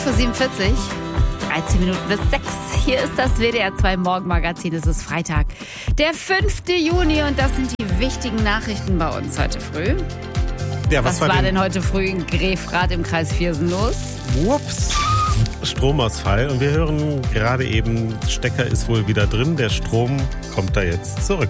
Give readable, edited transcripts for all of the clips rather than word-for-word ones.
47, 13 Minuten bis 6. Hier ist das WDR 2 Morgenmagazin. Es ist Freitag, der 5. Juni und das sind die wichtigen Nachrichten bei uns heute früh. Ja, was war denn heute früh in Grefrath im Kreis Viersen los? Ups. Stromausfall und wir hören gerade eben, Stecker ist wohl wieder drin, der Strom kommt da jetzt zurück.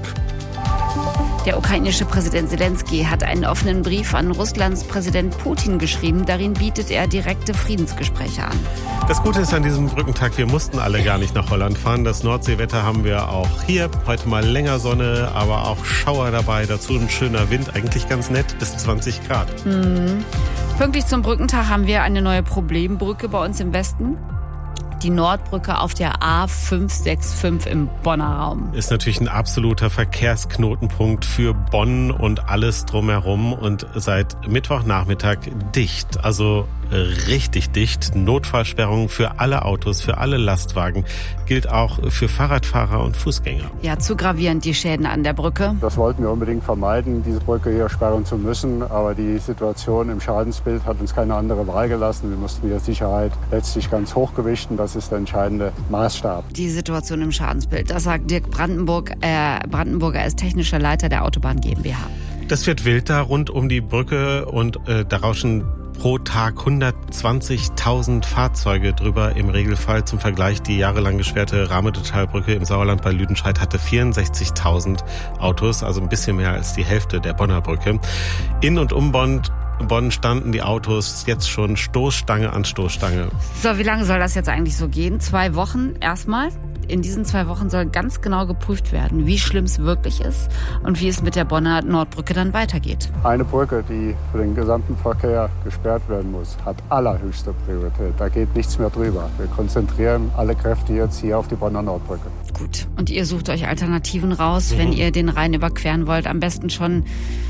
Der ukrainische Präsident Zelensky hat einen offenen Brief an Russlands Präsident Putin geschrieben. Darin bietet er direkte Friedensgespräche an. Das Gute ist an diesem Brückentag, wir mussten alle gar nicht nach Holland fahren. Das Nordseewetter haben wir auch hier. Heute mal länger Sonne, aber auch Schauer dabei. Dazu ein schöner Wind, eigentlich ganz nett, bis 20 Grad. Pünktlich zum Brückentag haben wir eine neue Problembrücke bei uns im Westen. Die Nordbrücke auf der A565 im Bonner Raum. Ist natürlich ein absoluter Verkehrsknotenpunkt für Bonn und alles drumherum und seit Mittwochnachmittag dicht, also richtig dicht. Notfallsperrung für alle Autos, für alle Lastwagen, gilt auch für Fahrradfahrer und Fußgänger. Ja, zu gravierend die Schäden an der Brücke. Das wollten wir unbedingt vermeiden, diese Brücke hier sperren zu müssen, aber die Situation im Schadensbild hat uns keine andere Wahl gelassen. Wir mussten die Sicherheit letztlich ganz hochgewichten. Das ist der entscheidende Maßstab. Die Situation im Schadensbild, das sagt Dirk Brandenburger, er ist technischer Leiter der Autobahn GmbH. Das wird wild da rund um die Brücke und da rauschen pro Tag 120.000 Fahrzeuge drüber im Regelfall. Zum Vergleich, die jahrelang gesperrte Rahmetotalbrücke im Sauerland bei Lüdenscheid hatte 64.000 Autos, also ein bisschen mehr als die Hälfte der Bonner Brücke. In und um Bonn standen die Autos jetzt schon Stoßstange an Stoßstange. So, wie lange soll das jetzt eigentlich so gehen? 2 Wochen erstmal. In diesen 2 Wochen soll ganz genau geprüft werden, wie schlimm es wirklich ist und wie es mit der Bonner Nordbrücke dann weitergeht. Eine Brücke, die für den gesamten Verkehr gesperrt werden muss, hat allerhöchste Priorität. Da geht nichts mehr drüber. Wir konzentrieren alle Kräfte jetzt hier auf die Bonner Nordbrücke. Gut, und ihr sucht euch Alternativen raus, wenn ihr den Rhein überqueren wollt. Am besten schon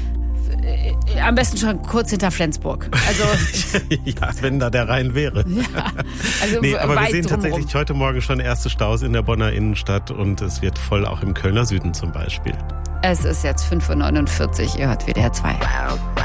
kurz hinter Flensburg. Also ja, wenn da der Rhein wäre. Ja, also nee, aber wir sehen drumrum. tatsächlich heute Morgen schon erste Staus in der Bonner Innenstadt und es wird voll auch im Kölner Süden zum Beispiel. Es ist jetzt 5:49 Uhr, ihr hört WDR 2.